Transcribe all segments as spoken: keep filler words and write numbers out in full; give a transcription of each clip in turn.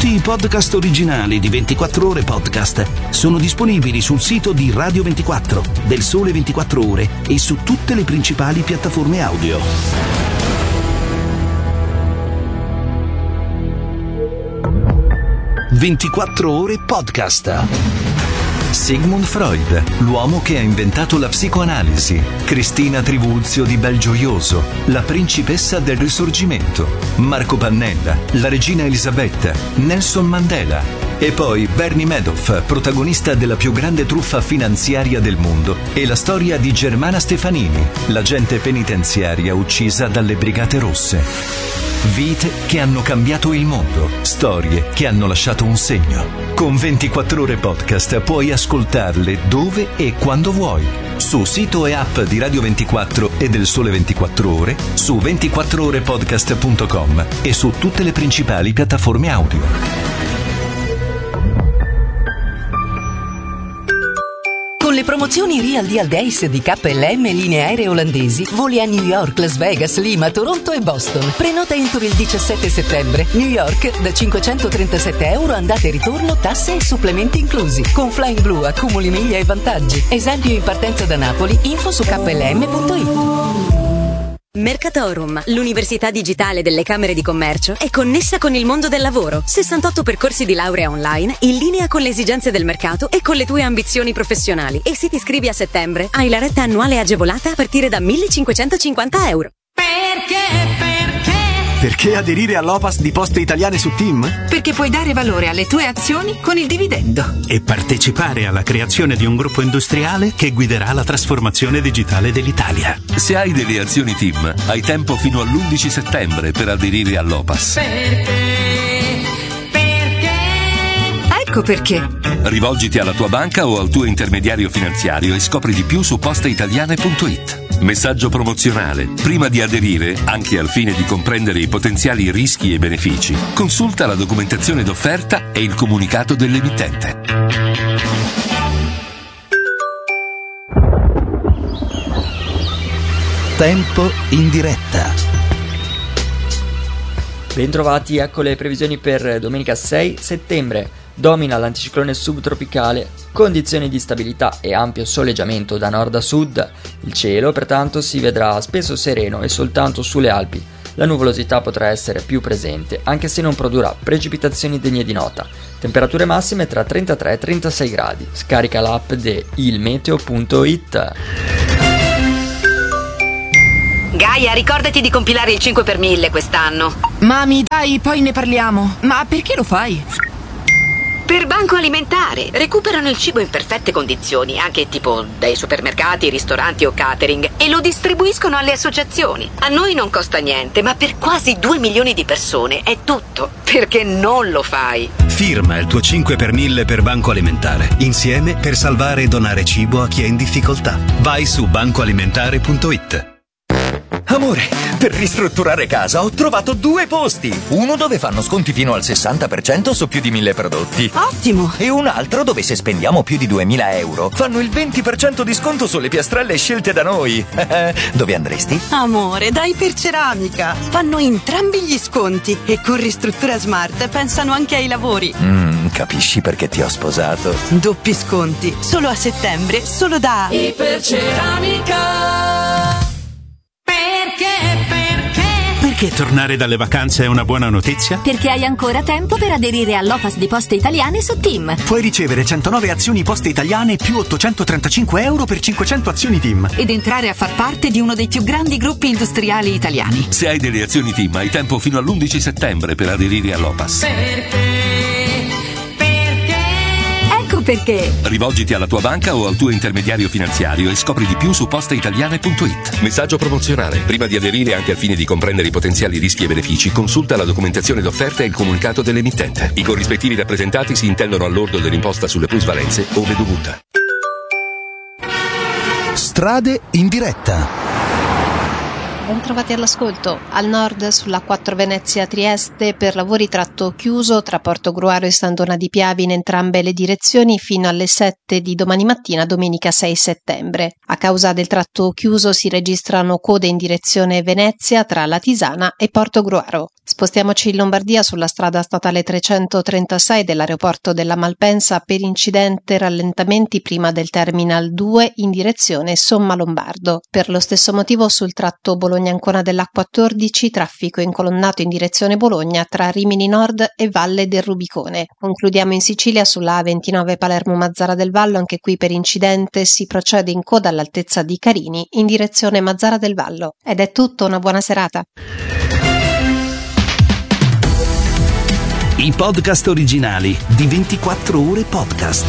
Tutti i podcast originali di ventiquattro Ore Podcast sono disponibili sul sito di Radio ventiquattro, del Sole ventiquattro Ore e su tutte le principali piattaforme audio. ventiquattro Ore Podcast. Sigmund Freud, l'uomo che ha inventato la psicoanalisi. Cristina Trivulzio di Belgioioso, la principessa del Risorgimento. Marco Pannella, la regina Elisabetta. Nelson Mandela. E poi Bernie Madoff, protagonista della più grande truffa finanziaria del mondo. E la storia di Germana Stefanini, l'agente penitenziaria uccisa dalle Brigate Rosse. Vite che hanno cambiato il mondo, storie che hanno lasciato un segno. Con ventiquattro Ore Podcast puoi ascoltarle dove e quando vuoi. Su sito e app di Radio ventiquattro e del Sole ventiquattro Ore, su ventiquattro ore podcast punto com e su tutte le principali piattaforme audio. Con le promozioni Real Deal Days di K L M Linee Aeree Olandesi, voli a New York, Las Vegas, Lima, Toronto e Boston. Prenota entro il diciassette settembre. New York da cinquecentotrentasette euro andata e ritorno, tasse e supplementi inclusi. Con Flying Blue accumuli miglia e vantaggi. Esempio in partenza da Napoli, info su K L M punto it. Mercatorum, l'università digitale delle Camere di Commercio, è connessa con il mondo del lavoro. sessantotto percorsi di laurea online in linea con le esigenze del mercato e con le tue ambizioni professionali. E se ti iscrivi a settembre, hai la retta annuale agevolata a partire da millecinquecentocinquanta euro. Perché? Perché? Perché aderire all'O P A S di Poste Italiane su Team? Perché puoi dare valore alle tue azioni con il dividendo. E partecipare alla creazione di un gruppo industriale che guiderà la trasformazione digitale dell'Italia. Se hai delle azioni Team, hai tempo fino all'undici settembre per aderire all'O P A S. Perché? Perché? Ecco perché. Rivolgiti alla tua banca o al tuo intermediario finanziario e scopri di più su posteitaliane punto it. Messaggio promozionale. Prima di aderire, anche al fine di comprendere i potenziali rischi e benefici, consulta la documentazione d'offerta e il comunicato dell'emittente. Tempo in diretta. Bentrovati, ecco le previsioni per domenica sei settembre. Domina l'anticiclone subtropicale, condizioni di stabilità e ampio soleggiamento da nord a sud. Il cielo pertanto si vedrà spesso sereno e soltanto sulle Alpi la nuvolosità potrà essere più presente, anche se non produrrà precipitazioni degne di nota. Temperature massime tra trentatré e trentasei gradi. Scarica l'app di il meteo punto it. Gaia, ricordati di compilare il cinque per mille quest'anno. Mami, dai, poi ne parliamo. Ma perché lo fai? Per Banco Alimentare. Recuperano il cibo in perfette condizioni, anche tipo dai supermercati, ristoranti o catering, e lo distribuiscono alle associazioni. A noi non costa niente, ma per quasi due milioni di persone è tutto. Perché non lo fai? Firma il tuo cinque per mille per Banco Alimentare. Insieme per salvare e donare cibo a chi è in difficoltà. Vai su banco alimentare punto it. Amore, per ristrutturare casa ho trovato due posti. Uno dove fanno sconti fino al sessanta per cento su più di mille prodotti. Ottimo! E un altro dove se spendiamo più di duemila euro fanno il venti per cento di sconto sulle piastrelle scelte da noi. Dove andresti? Amore, dai per Ceramica. Fanno entrambi gli sconti e con Ristruttura Smart pensano anche ai lavori. Mm, capisci perché ti ho sposato? Doppi sconti, solo a settembre, solo da Iperceramica. Perché tornare dalle vacanze è una buona notizia? Perché hai ancora tempo per aderire all'O P A S di Poste Italiane su Team. Puoi ricevere centonove azioni Poste Italiane più ottocentotrentacinque euro per cinquecento azioni Team. Ed entrare a far parte di uno dei più grandi gruppi industriali italiani. Se hai delle azioni Team, hai tempo fino all'undici settembre per aderire all'O P A S. Perché? Perché? Rivolgiti alla tua banca o al tuo intermediario finanziario e scopri di più su posteitaliane punto it. Messaggio promozionale. Prima di aderire, anche al fine di comprendere i potenziali rischi e benefici, consulta la documentazione d'offerta e il comunicato dell'emittente. I corrispettivi rappresentati si intendono al lordo dell'imposta sulle plusvalenze ove dovuta. Strade in diretta. Bentrovati all'ascolto. Al nord sulla quattro Venezia Trieste per lavori tratto chiuso tra Portogruaro e Sandona di Piave in entrambe le direzioni fino alle sette di domani mattina, domenica sei settembre. A causa del tratto chiuso si registrano code in direzione Venezia tra Latisana e Portogruaro. Spostiamoci in Lombardia sulla strada statale trecentotrentasei dell'aeroporto della Malpensa per incidente rallentamenti prima del Terminal due in direzione Somma Lombardo. Per lo stesso motivo sul tratto Bologna-Ancona dell'A quattordici traffico incolonnato in direzione Bologna tra Rimini Nord e Valle del Rubicone. Concludiamo in Sicilia sulla A ventinove Palermo-Mazzara del Vallo, anche qui per incidente si procede in coda all'altezza di Carini in direzione Mazzara del Vallo. Ed è tutto, una buona serata. I podcast originali di ventiquattro ore podcast.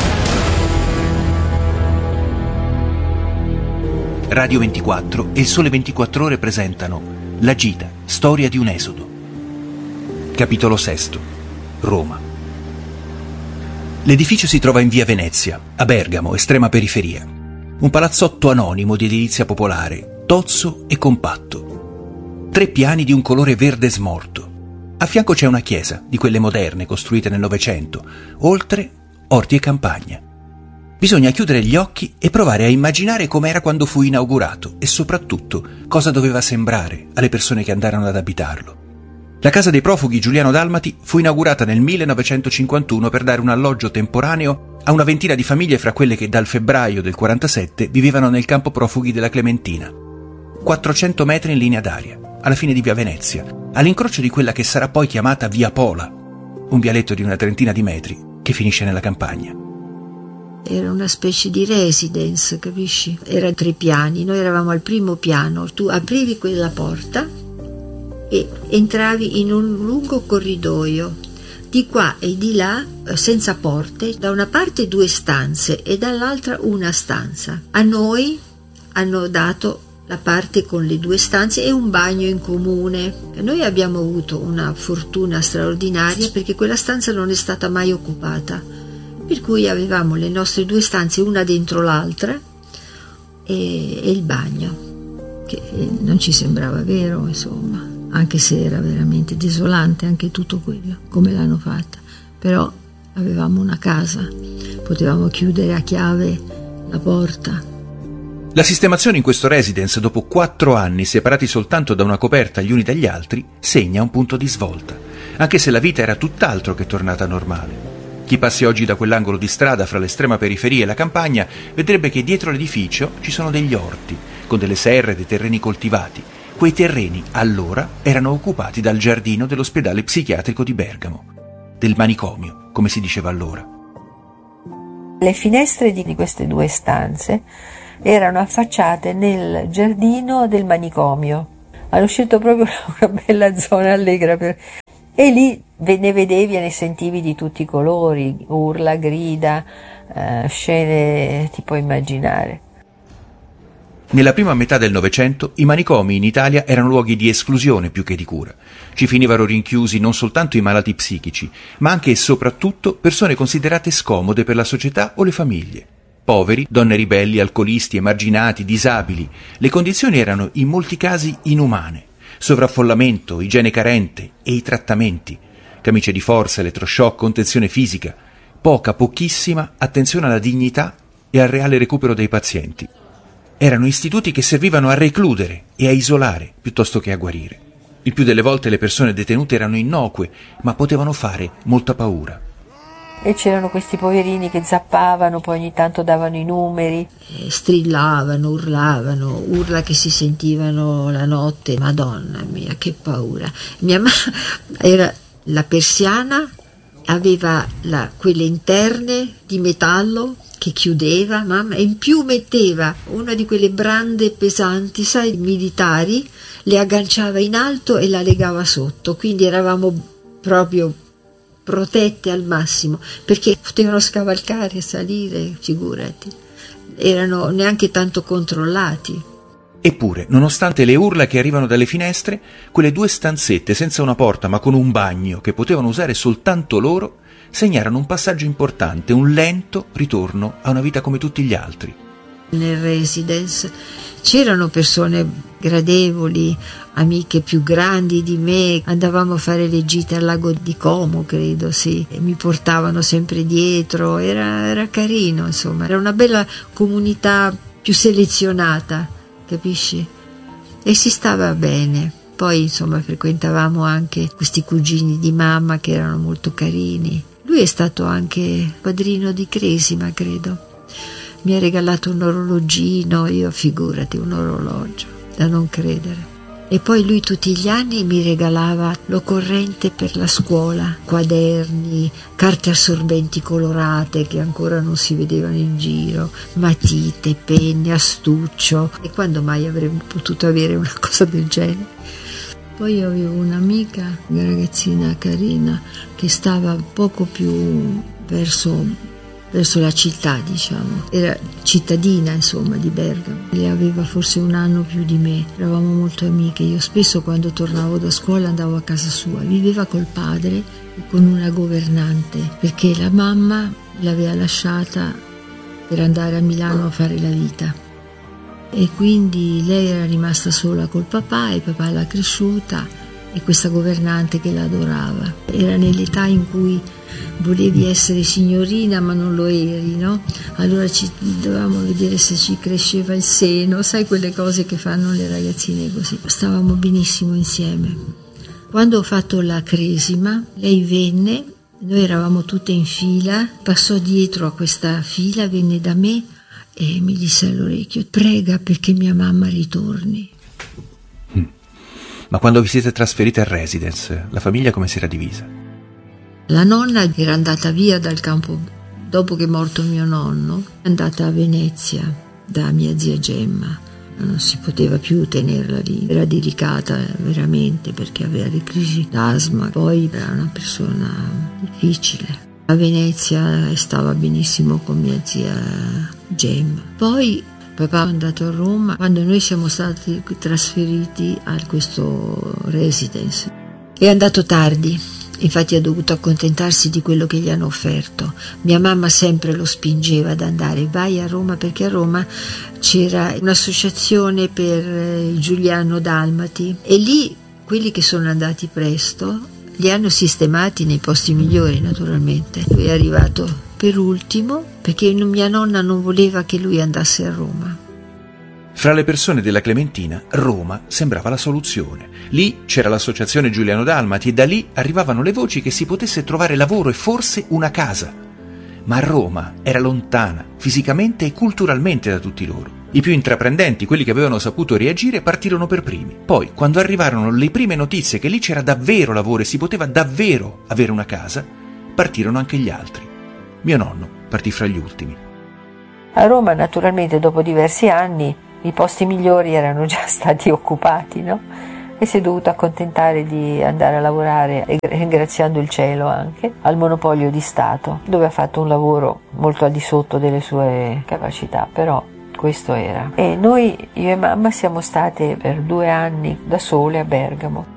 Radio ventiquattro e il Sole ventiquattro Ore presentano La Gita, storia di un esodo. Capitolo sesto. Roma. L'edificio si trova in via Venezia, a Bergamo, estrema periferia. Un palazzotto anonimo di edilizia popolare, tozzo e compatto. Tre piani di un colore verde smorto. A fianco c'è una chiesa, di quelle moderne, costruite nel Novecento. Oltre, orti e campagna. Bisogna chiudere gli occhi e provare a immaginare com'era quando fu inaugurato e soprattutto cosa doveva sembrare alle persone che andarono ad abitarlo. La casa dei profughi Giuliano Dalmati fu inaugurata nel millenovecentocinquantuno per dare un alloggio temporaneo a una ventina di famiglie fra quelle che dal febbraio del quarantasette vivevano nel campo profughi della Clementina. quattrocento metri in linea d'aria, alla fine di via Venezia, all'incrocio di quella che sarà poi chiamata Via Pola, un vialetto di una trentina di metri che finisce nella campagna. Era una specie di residence, capisci? Era tre piani, noi eravamo al primo piano, tu aprivi quella porta e entravi in un lungo corridoio, di qua e di là, senza porte, da una parte due stanze e dall'altra una stanza. A noi hanno dato la parte con le due stanze e un bagno in comune. Noi abbiamo avuto una fortuna straordinaria perché quella stanza non è stata mai occupata, per cui avevamo le nostre due stanze una dentro l'altra e, e il bagno, che non ci sembrava vero, insomma, anche se era veramente desolante anche tutto quello, come l'hanno fatta. Però avevamo una casa, potevamo chiudere a chiave la porta. La sistemazione in questo residence, dopo quattro anni separati soltanto da una coperta gli uni dagli altri, segna un punto di svolta, anche se la vita era tutt'altro che tornata normale. Chi passi oggi da quell'angolo di strada fra l'estrema periferia e la campagna vedrebbe che dietro l'edificio ci sono degli orti, con delle serre e dei terreni coltivati. Quei terreni, allora, erano occupati dal giardino dell'ospedale psichiatrico di Bergamo, del manicomio, come si diceva allora. Le finestre di queste due stanze erano affacciate nel giardino del manicomio. Hanno scelto proprio una bella zona allegra per... e lì ne vedevi e ne sentivi di tutti i colori, urla, grida, eh, scene ti puoi immaginare. Nella prima metà del Novecento i manicomi in Italia erano luoghi di esclusione più che di cura. Ci finivano rinchiusi non soltanto i malati psichici, ma anche e soprattutto persone considerate scomode per la società o le famiglie. Poveri, donne ribelli, alcolisti, emarginati, disabili. Le condizioni erano in molti casi inumane. Sovraffollamento, igiene carente e i trattamenti. Camicie di forza, elettroshock, contenzione fisica. Poca, pochissima attenzione alla dignità e al reale recupero dei pazienti. Erano istituti che servivano a recludere e a isolare piuttosto che a guarire. Il più delle volte le persone detenute erano innocue, ma potevano fare molta paura. E c'erano questi poverini che zappavano, poi ogni tanto davano i numeri. Eh, strillavano, urlavano, urla che si sentivano la notte. Madonna mia, che paura. Mia mamma era la persiana, aveva la, quelle interne di metallo che chiudeva, mamma, e in più metteva una di quelle brande pesanti, sai, militari, le agganciava in alto e la legava sotto, quindi eravamo proprio protette al massimo, perché potevano scavalcare, salire, figurati, erano neanche tanto controllati. Eppure, nonostante le urla che arrivano dalle finestre, quelle due stanzette senza una porta ma con un bagno che potevano usare soltanto loro, segnarono un passaggio importante, un lento ritorno a una vita come tutti gli altri. Nel residence c'erano persone gradevoli, amiche più grandi di me, andavamo a fare le gite al lago di Como, credo, sì, e mi portavano sempre dietro, era, era carino, insomma, era una bella comunità più selezionata, capisci? E si stava bene. poi insomma frequentavamo anche questi cugini di mamma che erano molto carini. Lui è stato anche padrino di Cresima, credo. Mi ha regalato un orologino, io figurati, un orologio, da non credere. E poi lui tutti gli anni mi regalava l'occorrente per la scuola, quaderni, carte assorbenti colorate che ancora non si vedevano in giro, matite, penne, astuccio. E quando mai avremmo potuto avere una cosa del genere? Poi io avevo un'amica, una ragazzina carina, che stava poco più verso... verso la città, diciamo, era cittadina insomma di Bergamo, lei aveva forse un anno più di me, eravamo molto amiche. Io spesso quando tornavo da scuola andavo a casa sua, viveva col padre e con una governante perché la mamma l'aveva lasciata per andare a Milano a fare la vita e quindi lei era rimasta sola col papà e il papà l'ha cresciuta e questa governante che la adorava. Era nell'età in cui volevi essere signorina ma non lo eri, no? Allora ci dovevamo vedere se ci cresceva il seno, sai quelle cose che fanno le ragazzine così. Stavamo benissimo insieme. Quando ho fatto la cresima, lei venne, noi eravamo tutte in fila, passò dietro a questa fila, venne da me e mi disse all'orecchio: prega perché mia mamma ritorni. Mm. Ma quando vi siete trasferite a residence, la famiglia come si era divisa? La nonna era andata via dal campo dopo che è morto mio nonno, è andata a Venezia da mia zia Gemma, non si poteva più tenerla lì, era delicata veramente perché aveva le crisi d'asma, poi era una persona difficile. A Venezia stava benissimo con mia zia Gemma. Poi papà è andato a Roma quando noi siamo stati trasferiti a questo residence. È andato tardi. Infatti ha dovuto accontentarsi di quello che gli hanno offerto. Mia mamma sempre lo spingeva ad andare, vai a Roma, perché a Roma c'era un'associazione per il Giuliano Dalmati e lì quelli che sono andati presto li hanno sistemati nei posti migliori naturalmente. Lui è arrivato per ultimo perché mia nonna non voleva che lui andasse a Roma. Fra le persone della Clementina, Roma sembrava la soluzione. Lì c'era l'associazione Giuliano Dalmati e da lì arrivavano le voci che si potesse trovare lavoro e forse una casa. Ma Roma era lontana, fisicamente e culturalmente da tutti loro. I più intraprendenti, quelli che avevano saputo reagire, partirono per primi. Poi, quando arrivarono le prime notizie che lì c'era davvero lavoro e si poteva davvero avere una casa, partirono anche gli altri. Mio nonno partì fra gli ultimi. A Roma, naturalmente, dopo diversi anni, i posti migliori erano già stati occupati, no? E si è dovuto accontentare di andare a lavorare, ringraziando il cielo anche, al Monopolio di Stato, dove ha fatto un lavoro molto al di sotto delle sue capacità, però questo era. E noi, io e mamma, siamo state per due anni da sole a Bergamo.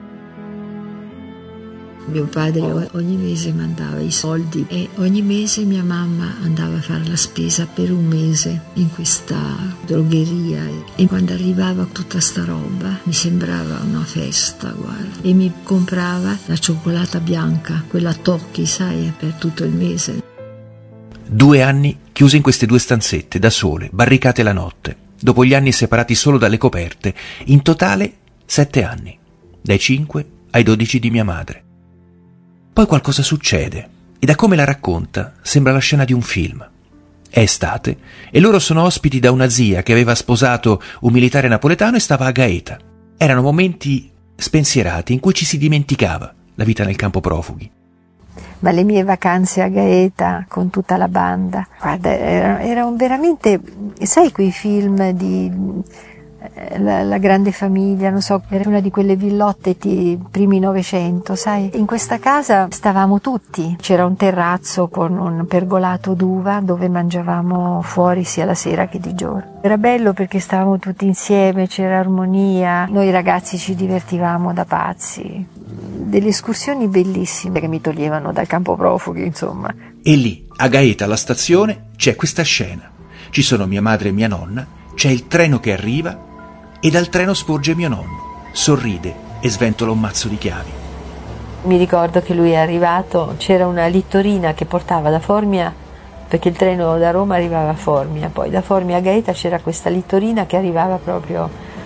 Mio padre ogni mese mandava i soldi e ogni mese mia mamma andava a fare la spesa per un mese in questa drogheria e quando arrivava tutta sta roba mi sembrava una festa, guarda, e mi comprava la cioccolata bianca, quella Tocchi, sai, per tutto il mese. Due anni chiuse in queste due stanzette, da sole, barricate la notte, dopo gli anni separati solo dalle coperte, in totale sette anni, dai cinque ai dodici di mia madre. Poi qualcosa succede e da come la racconta sembra la scena di un film. È estate e loro sono ospiti da una zia che aveva sposato un militare napoletano e stava a Gaeta. Erano momenti spensierati in cui ci si dimenticava la vita nel campo profughi. Ma le mie vacanze a Gaeta con tutta la banda, guarda, era, era un veramente, sai quei film di La, la grande famiglia, non so, era una di quelle villotte di primi Novecento, sai. In questa casa stavamo tutti, c'era un terrazzo con un pergolato d'uva dove mangiavamo fuori sia la sera che di giorno. Era bello perché stavamo tutti insieme, c'era armonia, noi ragazzi ci divertivamo da pazzi. Delle escursioni bellissime che mi toglievano dal campo profughi, insomma. E lì, a Gaeta, alla stazione, c'è questa scena. Ci sono mia madre e mia nonna, c'è il treno che arriva e dal treno sporge mio nonno, sorride e sventola un mazzo di chiavi. Mi ricordo che lui è arrivato, c'era una littorina che portava da Formia, perché il treno da Roma arrivava a Formia, poi da Formia a Gaeta c'era questa littorina che arrivava proprio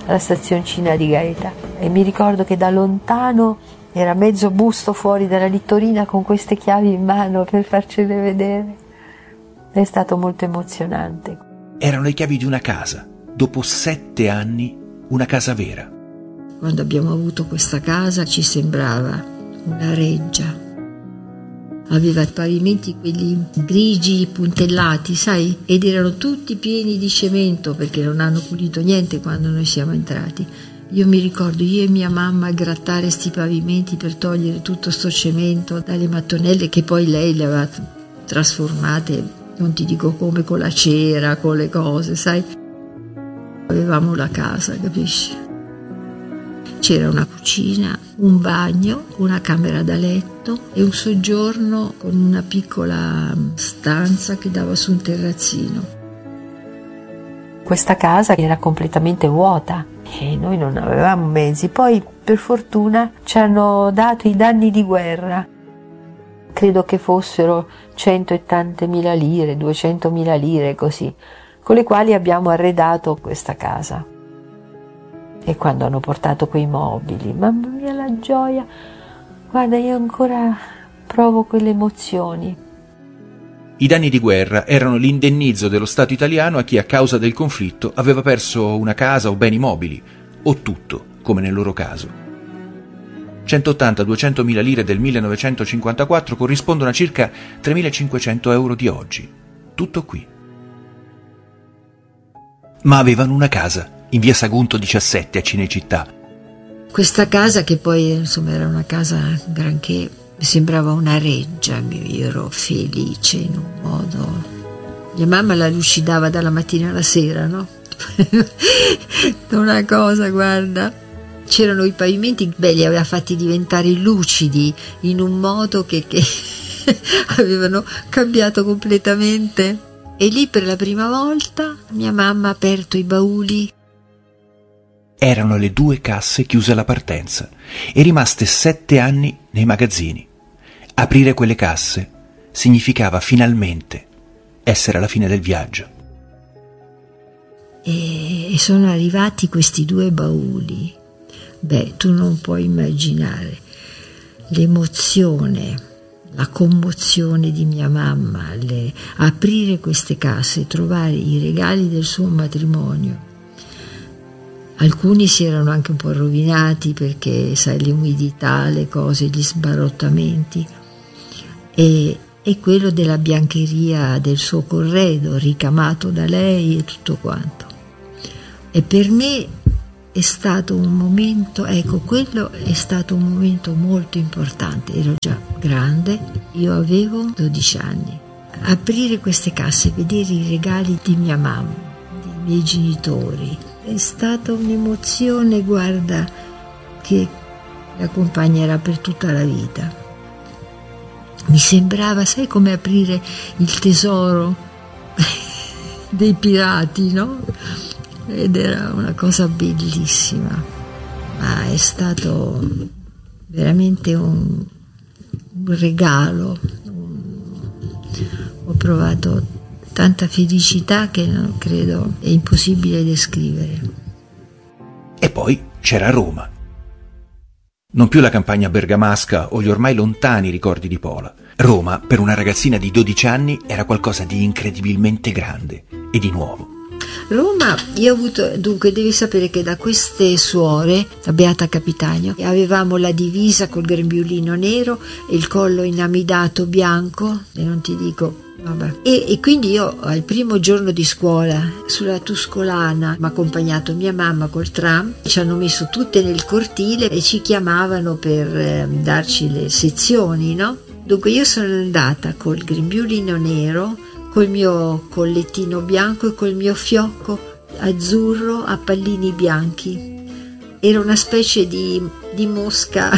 alla stazioncina di Gaeta, e mi ricordo che da lontano era mezzo busto fuori dalla littorina con queste chiavi in mano per farcele vedere. È stato molto emozionante. Erano le chiavi di una casa, dopo sette anni una casa vera. Quando abbiamo avuto questa casa ci sembrava una reggia. Aveva pavimenti quelli grigi puntellati, sai, ed erano tutti pieni di cemento perché non hanno pulito niente quando noi siamo entrati. Io mi ricordo io e mia mamma a grattare sti pavimenti per togliere tutto sto cemento dalle mattonelle che poi lei le aveva trasformate, non ti dico come, con la cera, con le cose, sai. Avevamo la casa, capisci? C'era una cucina, un bagno, una camera da letto e un soggiorno con una piccola stanza che dava su un terrazzino. Questa casa era completamente vuota e noi non avevamo mezzi. Poi, per fortuna, ci hanno dato i danni di guerra. Credo che fossero cento e tante mila lire, duecentomila lire, così, con le quali abbiamo arredato questa casa. E quando hanno portato quei mobili, mamma mia la gioia, guarda, io ancora provo quelle emozioni. I danni di guerra erano l'indennizzo dello Stato italiano a chi a causa del conflitto aveva perso una casa o beni mobili, o tutto, come nel loro caso. centottanta duecentomila lire del millenovecentocinquantaquattro corrispondono a circa tremilacinquecento euro di oggi. Tutto qui. Ma avevano una casa in via Sagunto diciassette a Cinecittà. Questa casa, che poi insomma era una casa granché, mi sembrava una reggia, io ero felice in un modo. Mia mamma la lucidava dalla mattina alla sera, no? Una cosa, guarda, c'erano i pavimenti, beh, li aveva fatti diventare lucidi in un modo che, che avevano cambiato completamente. E lì per la prima volta mia mamma ha aperto i bauli. Erano le due casse chiuse alla partenza e rimaste sette anni nei magazzini. Aprire quelle casse significava finalmente essere alla fine del viaggio. E sono arrivati questi due bauli. Beh, tu non puoi immaginare l'emozione, la commozione di mia mamma, le, aprire queste casse, trovare i regali del suo matrimonio. Alcuni si erano anche un po' rovinati perché, sai, l'umidità, le cose, gli sbarottamenti, e, e quello della biancheria del suo corredo ricamato da lei e tutto quanto. E per me è stato un momento, ecco, quello è stato un momento molto importante. Ero già grande, io avevo dodici anni. Aprire queste casse, vedere i regali di mia mamma, dei miei genitori, è stata un'emozione, guarda, che mi accompagnerà per tutta la vita. Mi sembrava, sai, come aprire il tesoro dei pirati, no? Ed era una cosa bellissima, ma è stato veramente un, un regalo. Ho provato tanta felicità che non credo è impossibile descrivere. E poi c'era Roma. Non più la campagna bergamasca o gli ormai lontani ricordi di Pola. Roma, per una ragazzina di dodici anni, era qualcosa di incredibilmente grande e di nuovo. Roma, io ho avuto, dunque devi sapere che da queste suore, la Beata Capitanio, avevamo la divisa col grembiulino nero e il collo inamidato bianco, e non ti dico, vabbè. E, e quindi io al primo giorno di scuola sulla Tuscolana mi ha accompagnato mia mamma col tram, ci hanno messo tutte nel cortile e ci chiamavano per eh, darci le sezioni, no? Dunque io sono andata col grembiulino nero, col mio collettino bianco e col mio fiocco azzurro a pallini bianchi. Era una specie di, di mosca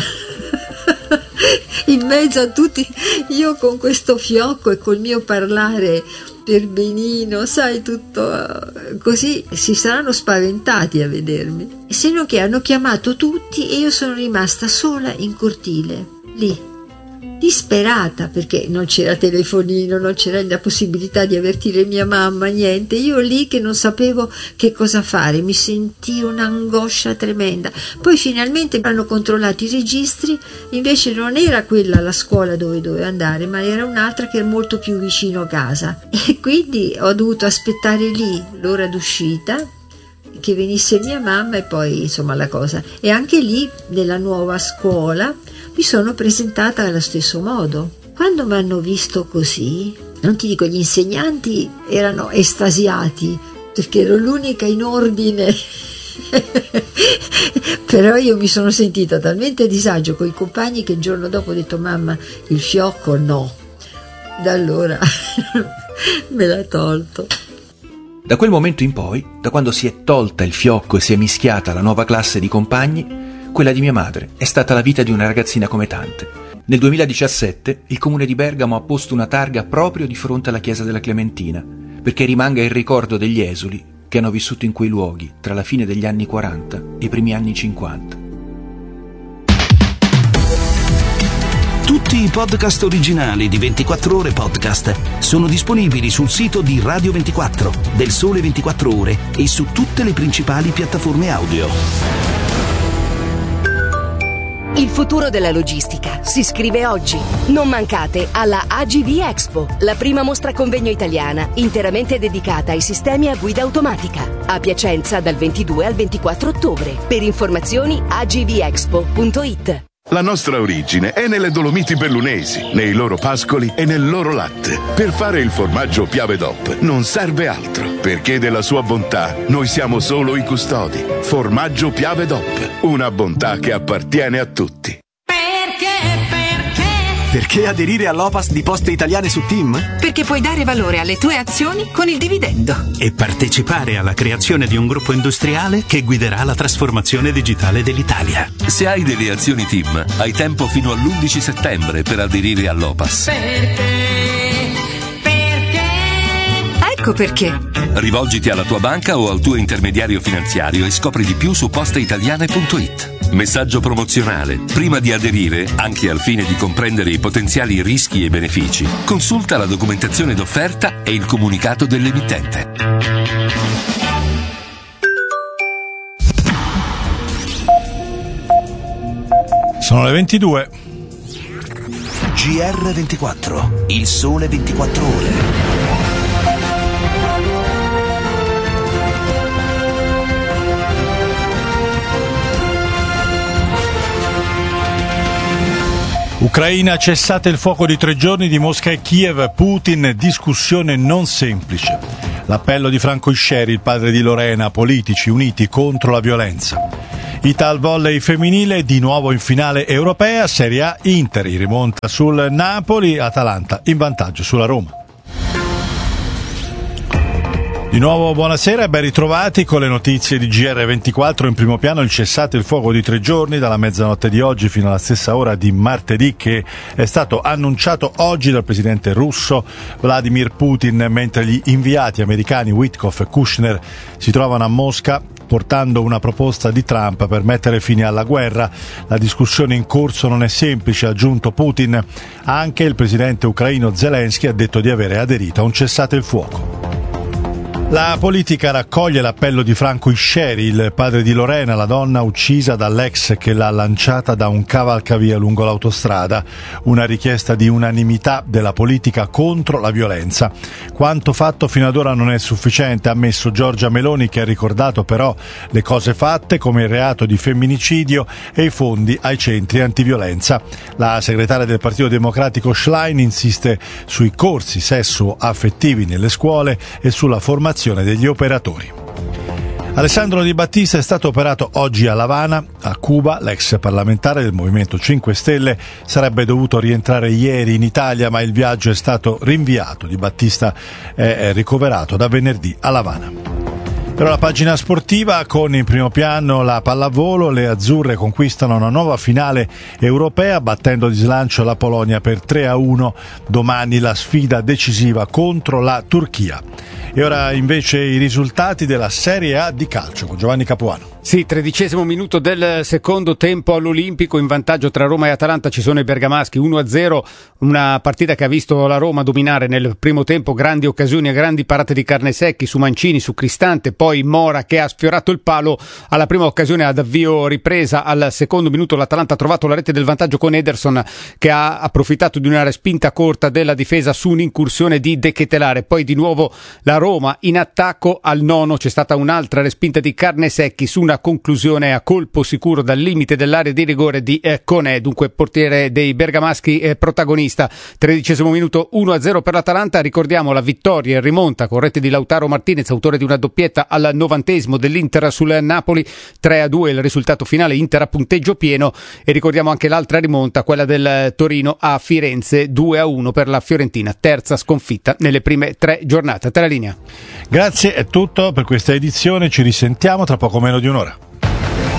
in mezzo a tutti, io con questo fiocco e col mio parlare per benino, sai, tutto così. Si saranno spaventati a vedermi, se non che hanno chiamato tutti e io sono rimasta sola in cortile, lì. disperata, perché non c'era telefonino, non c'era la possibilità di avvertire mia mamma, niente. Io lì che non sapevo che cosa fare, mi sentii un'angoscia tremenda. Poi finalmente hanno controllato i registri, invece non era quella la scuola dove dovevo andare, ma era un'altra che era molto più vicino a casa, e quindi ho dovuto aspettare lì l'ora d'uscita che venisse mia mamma, e poi insomma la cosa. E anche lì nella nuova scuola mi sono presentata allo stesso modo. Quando mi hanno visto così, non ti dico, gli insegnanti erano estasiati perché ero l'unica in ordine però io mi sono sentita talmente a disagio con i compagni che il giorno dopo ho detto: mamma, il fiocco no. Da allora me l'ha tolto. Da quel momento in poi, da quando si è tolta il fiocco e si è mischiata la nuova classe di compagni, quella di mia madre è stata la vita di una ragazzina come tante. Nel duemiladiciassette il comune di Bergamo ha posto una targa proprio di fronte alla chiesa della Clementina, perché rimanga il ricordo degli esuli che hanno vissuto in quei luoghi tra la fine degli anni quaranta e i primi anni cinquanta. Tutti i podcast originali di ventiquattro Ore Podcast sono disponibili sul sito di Radio ventiquattro, del Sole ventiquattro Ore e su tutte le principali piattaforme audio. Il futuro della logistica si scrive oggi. Non mancate alla A G V Expo, la prima mostra convegno italiana interamente dedicata ai sistemi a guida automatica. A Piacenza dal ventidue al ventiquattro ottobre. Per informazioni a g v expo punto it. La nostra origine è nelle Dolomiti Bellunesi, nei loro pascoli e nel loro latte. Per fare il formaggio Piave D O P non serve altro, perché della sua bontà noi siamo solo i custodi. Formaggio Piave D O P, una bontà che appartiene a tutti. Perché aderire all'O P A S di Poste Italiane su Team? Perché puoi dare valore alle tue azioni con il dividendo. E partecipare alla creazione di un gruppo industriale che guiderà la trasformazione digitale dell'Italia. Se hai delle azioni Team, hai tempo fino all'undici settembre per aderire all'O P A S. Perché? Perché? Ecco perché. Rivolgiti alla tua banca o al tuo intermediario finanziario e scopri di più su posteitaliane punto it. Messaggio promozionale. Prima di aderire, anche al fine di comprendere i potenziali rischi e benefici, consulta la documentazione d'offerta e il comunicato dell'emittente. Sono le ventidue. G R ventiquattro, il Sole ventiquattro Ore. Ucraina, cessate il fuoco di tre giorni di Mosca e Kiev, Putin, discussione non semplice. L'appello di Franco Iscieri, il padre di Lorena, politici uniti contro la violenza. Ital volley femminile, di nuovo in finale europea, Serie A, Inter in rimonta sul Napoli, Atalanta in vantaggio sulla Roma. Di nuovo buonasera e ben ritrovati con le notizie di G R ventiquattro. In primo piano il cessate il fuoco di tre giorni dalla mezzanotte di oggi fino alla stessa ora di martedì, che è stato annunciato oggi dal presidente russo Vladimir Putin, mentre gli inviati americani Witkoff e Kushner si trovano a Mosca portando una proposta di Trump per mettere fine alla guerra. La discussione in corso non è semplice, ha aggiunto Putin. Anche il presidente ucraino Zelensky ha detto di avere aderito a un cessate il fuoco. La politica raccoglie l'appello di Franco Iscieri, il padre di Lorena, la donna uccisa dall'ex che l'ha lanciata da un cavalcavia lungo l'autostrada. Una richiesta di unanimità della politica contro la violenza. Quanto fatto fino ad ora non è sufficiente, ha ammesso Giorgia Meloni, che ha ricordato però le cose fatte come il reato di femminicidio e i fondi ai centri antiviolenza. La segretaria del Partito Democratico Schlein insiste sui corsi sesso-affettivi nelle scuole e sulla formazione degli operatori. Alessandro Di Battista è stato operato oggi a L'Avana, a Cuba. L'ex parlamentare del Movimento cinque Stelle sarebbe dovuto rientrare ieri in Italia, ma il viaggio è stato rinviato. Di Battista è ricoverato da venerdì a L'Avana. Per la pagina sportiva, con in primo piano la pallavolo, le azzurre conquistano una nuova finale europea battendo di slancio la Polonia per tre a uno. Domani la sfida decisiva contro la Turchia. E ora invece i risultati della Serie A di calcio con Giovanni Capuano. Sì, tredicesimo minuto del secondo tempo all'Olimpico, in vantaggio tra Roma e Atalanta ci sono i bergamaschi, uno a zero, una partita che ha visto la Roma dominare nel primo tempo, grandi occasioni e grandi parate di Carnesecchi su Mancini, su Cristante, poi Mora che ha sfiorato il palo alla prima occasione ad avvio ripresa. Al secondo minuto l'Atalanta ha trovato la rete del vantaggio con Ederson che ha approfittato di una respinta corta della difesa su un'incursione di De Ketelare, poi di nuovo la Roma in attacco. Al nono c'è stata un'altra respinta di Carnesecchi su una conclusione a colpo sicuro dal limite dell'area di rigore di eh, Conè, dunque portiere dei bergamaschi eh, protagonista. Tredicesimo minuto, uno a zero per l'Atalanta. Ricordiamo la vittoria in rimonta con rete di Lautaro Martinez, autore di una doppietta al novantesimo dell'Inter sul Napoli, tre a due il risultato finale, Inter a punteggio pieno. E ricordiamo anche l'altra rimonta, quella del Torino a Firenze, due a uno per la Fiorentina, terza sconfitta nelle prime tre giornate. A te la linea. Grazie, è tutto per questa edizione, ci risentiamo tra poco meno di un'ora.